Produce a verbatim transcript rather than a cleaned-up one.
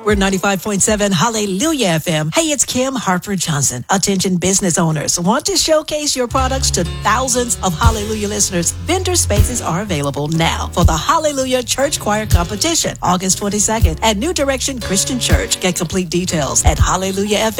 We're ninety-five point seven Hallelujah F M. Hey, it's Kim Harper Johnson. Attention business owners. Want to showcase your products to thousands of Hallelujah listeners? Vendor spaces are available now for the Hallelujah Church Choir Competition, August twenty-second at New Direction Christian Church. Get complete details at hallelujah f